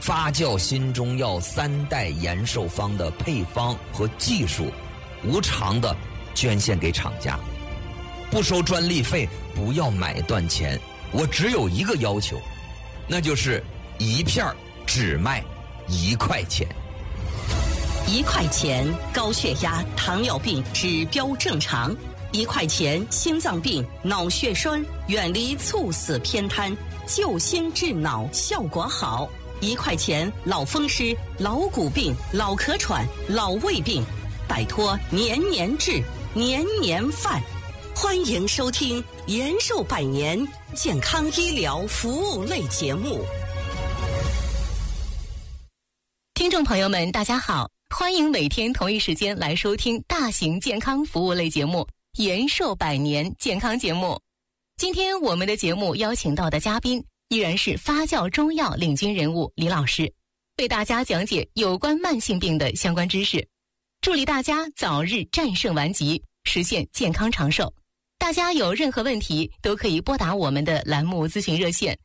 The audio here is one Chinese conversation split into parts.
发酵新中药3代延寿方的配方和技术，无偿的捐献给厂家，不收专利费，不要买断钱。我只有一个要求，那就是一片只卖1块钱。 1块钱高血压、糖尿病指标正常；1块钱心脏病、脑血栓远离猝死偏瘫，救心治脑效果好；1块钱老风湿、老骨病、老咳喘、老胃病，摆脱年年治、年年犯。欢迎收听延寿百年健康医疗服务类节目。 听众朋友们，大家好，欢迎每天同一时间来收听大型健康服务类节目延寿百年健康节目。今天我们的节目邀请到的嘉宾依然是发酵中药领军人物李老师，为大家讲解有关慢性病的相关知识，助力大家早日战胜顽疾，实现健康长寿。大家有任何问题都可以拨打我们的栏目咨询热线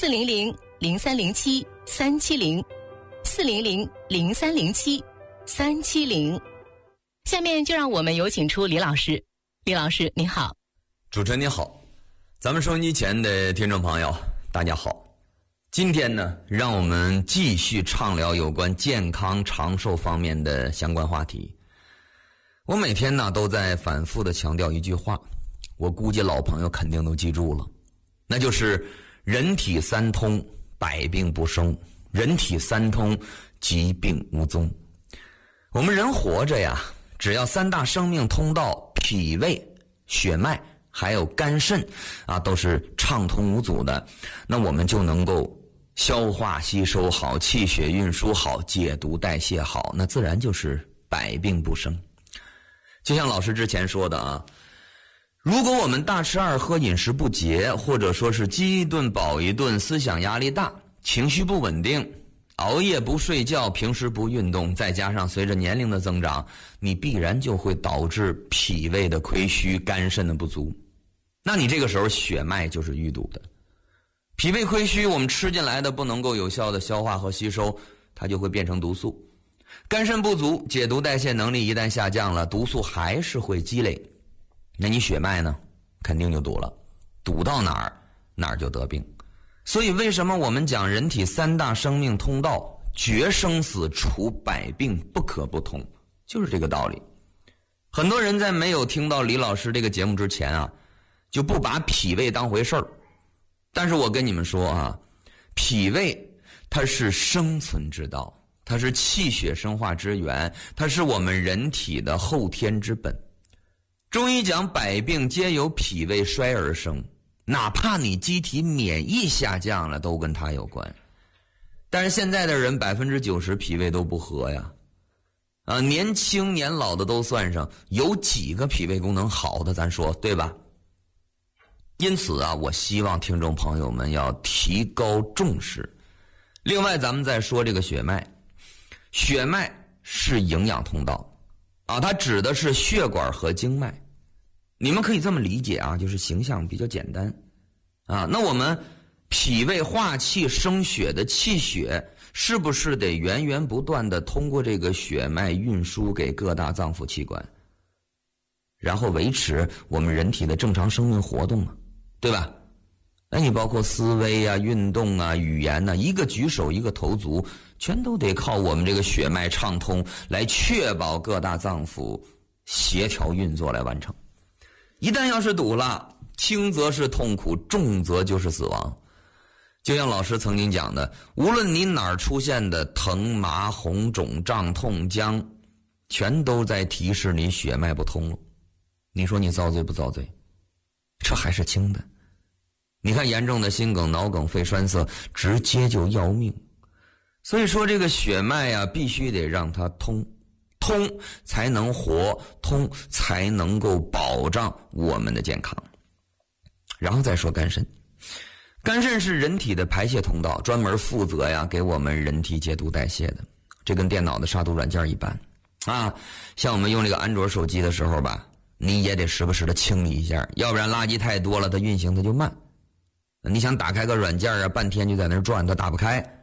400-0307-370，400-0307-370。下面就让我们有请出李老师。李老师您好。 主持人你好，咱们收音机前的听众朋友大家好。今天呢，让我们继续畅聊有关健康长寿方面的相关话题。我每天呢都在反复的强调一句话，我估计老朋友肯定都记住了，那就是人体三通，百病不生；人体三通，疾病无踪。我们人活着呀，只要3大生命通道脾胃、血脉还有肝肾都是畅通无阻的，那我们就能够消化吸收好，气血运输好，解毒代谢好，那自然就是百病不生。就像老师之前说的如果我们大吃二喝、饮食不节，或者说是饥一顿饱一顿，思想压力大，情绪不稳定，熬夜不睡觉，平时不运动，再加上随着年龄的增长，你必然就会导致脾胃的亏虚、肝肾的不足。那你这个时候血脉就是淤堵的，脾胃亏虚，我们吃进来的不能够有效的消化和吸收，它就会变成毒素。肝肾不足，解毒代谢能力一旦下降了，毒素还是会积累，那你血脉呢肯定就堵了，堵到哪儿哪儿就得病。所以为什么我们讲人体3大生命通道，决生死除百病不可不通，就是这个道理。很多人在没有听到李老师这个节目之前就不把脾胃当回事儿。但是我跟你们说脾胃它是生存之道，它是气血生化之源，它是我们人体的后天之本。中医讲百病皆由脾胃衰而生，哪怕你机体免疫下降了，都跟它有关。但是现在的人90%脾胃都不和呀，年轻年老的都算上，有几个脾胃功能好的，咱说对吧？因此我希望听众朋友们要提高重视。另外咱们再说这个血脉，血脉是营养通道它指的是血管和经脉。你们可以这么理解就是形象比较简单那我们脾胃化气生血的气血是不是得源源不断的通过这个血脉运输给各大脏腑器官，然后维持我们人体的正常生命活动对吧？那你包括思维运动语言一个举手一个投足，全都得靠我们这个血脉畅通来确保各大脏腑协调运作来完成。一旦要是堵了，轻则是痛苦，重则就是死亡。就像老师曾经讲的，无论你哪儿出现的疼麻红肿胀痛僵，全都在提示你血脉不通了。你说你遭罪不遭罪？这还是轻的。你看严重的心梗、脑梗、肺栓塞，直接就要命。所以说这个血脉必须得让它通，通才能活，通才能够保障我们的健康。然后再说肝肾，肝肾是人体的排泄通道，专门负责给我们人体解毒代谢的。这跟电脑的杀毒软件一般像我们用这个安卓手机的时候吧，你也得时不时的清理一下，要不然垃圾太多了，它运行它就慢。你想打开个软件半天就在那儿转，它打不开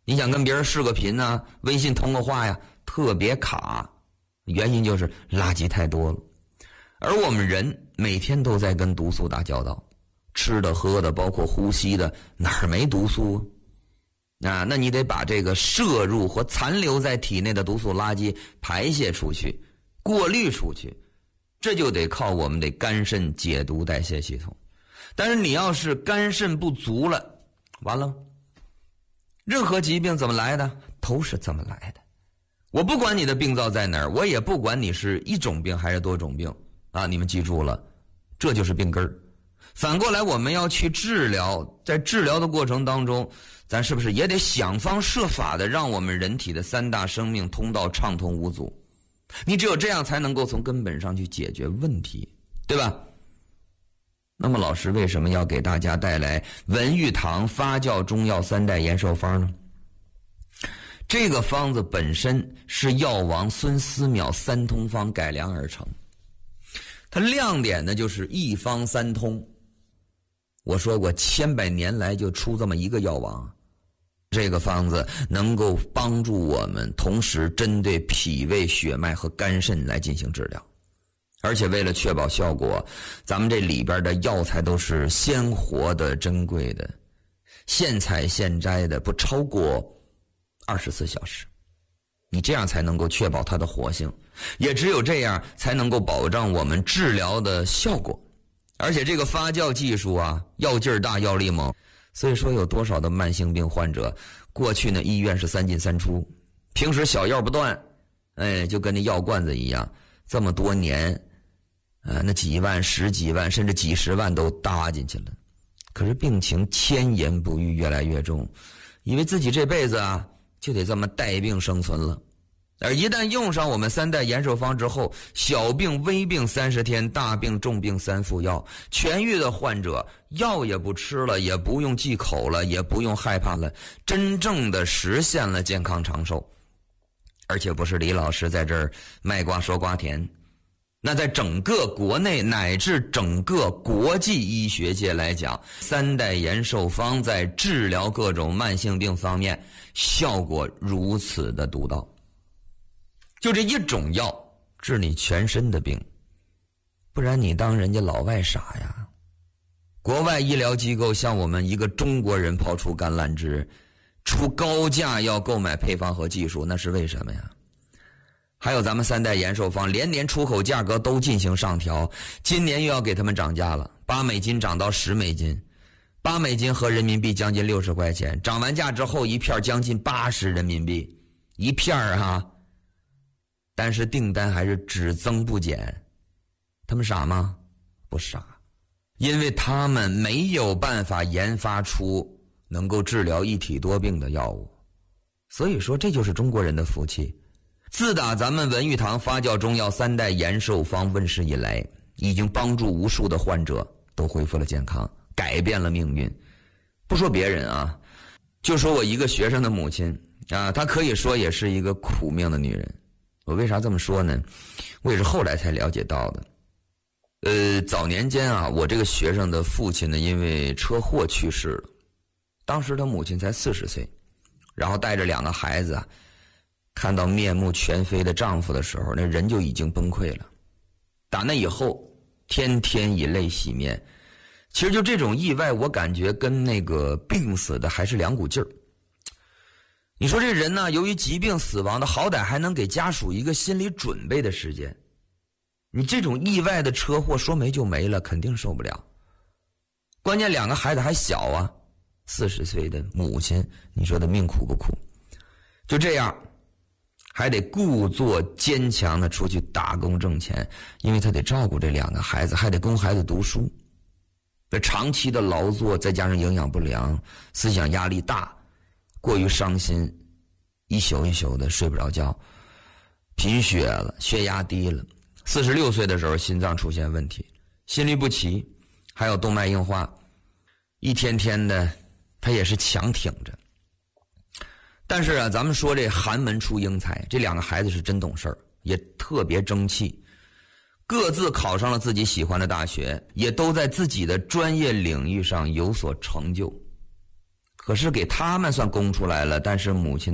你想跟别人视个频啊，微信通个话呀，特别卡，原因就是垃圾太多了。而我们人每天都在跟毒素打交道，吃的喝的包括呼吸的，哪儿没毒素啊？那你得把这个摄入或残留在体内的毒素垃圾排泄出去，过滤出去，这就得靠我们的肝肾解毒代谢系统。但是你要是肝肾不足了，完了，任何疾病怎么来的都是这么来的。我不管你的病灶在哪儿，我也不管你是一种病还是多种病啊！你们记住了，这就是病根儿。反过来，我们要去治疗，在治疗的过程当中，咱是不是也得想方设法的让我们人体的三大生命通道畅通无阻？你只有这样才能够从根本上去解决问题，对吧？那么老师为什么要给大家带来文玉堂发酵中药3代延寿方呢？这个方子本身是药王孙思邈三通方改良而成，它亮点呢就是一方三通。我说过千百年来就出这么一个药王，这个方子能够帮助我们同时针对脾胃血脉和肝肾来进行治疗。而且为了确保效果，咱们这里边的药材都是鲜活的珍贵的，现采现摘的，不超过24小时，你这样才能够确保它的活性，也只有这样才能够保障我们治疗的效果。而且这个发酵技术啊，药劲儿大，药力猛，所以说有多少的慢性病患者，过去呢医院是3进3出，平时小药不断，就跟那药罐子一样，这么多年，那几万、10几万甚至几十万都搭进去了，可是病情千言不愈，越来越重，以为自己这辈子啊就得这么带病生存了。而一旦用上我们3代延寿方之后，小病微病30天，大病重病3副药，痊愈的患者药也不吃了，也不用忌口了，也不用害怕了，真正的实现了健康长寿。而且不是李老师在这儿卖瓜说瓜甜，那在整个国内乃至整个国际医学界来讲，3代延寿方在治疗各种慢性病方面效果如此的独到。就这一种药治你全身的病，不然你当人家老外傻呀？国外医疗机构向我们一个中国人抛出橄榄枝，出高价要购买配方和技术，那是为什么呀？还有咱们3代延寿方连年出口价格都进行上调，今年又要给他们涨价了，8美金涨到10美金，8美金合人民币将近60块钱，涨完价之后一片将近80人民币一片啊！但是订单还是只增不减，他们傻吗？不傻，因为他们没有办法研发出能够治疗一体多病的药物。所以说这就是中国人的福气。自打咱们文玉堂发酵中药3代延寿方问世以来，已经帮助无数的患者都恢复了健康，改变了命运。不说别人啊，就说我一个学生的母亲啊，她可以说也是一个苦命的女人。我为啥这么说呢？我也是后来才了解到的。早年间啊，我这个学生的父亲呢，因为车祸去世了。当时他母亲才40岁，然后带着2个孩子啊，看到面目全非的丈夫的时候，那人就已经崩溃了。打那以后，天天以泪洗面。其实就这种意外，我感觉跟那个病死的还是两股劲儿。你说这人呢，由于疾病死亡的，好歹还能给家属一个心理准备的时间。你这种意外的车祸说没就没了，肯定受不了。关键2个孩子还小啊，40岁的母亲，你说的命苦不苦？就这样，还得故作坚强的出去打工挣钱，因为他得照顾这2个孩子，还得供孩子读书。这长期的劳作，再加上营养不良，思想压力大，过于伤心，一宿一宿的睡不着觉，贫血了，血压低了。46岁的时候心脏出现问题，心律不齐，还有动脉硬化，一天天的他也是强挺着。但是啊，咱们说这寒门出英才，这2个孩子是真懂事儿，也特别争气，各自考上了自己喜欢的大学，也都在自己的专业领域上有所成就。 可是给他们算供出来了，但是母亲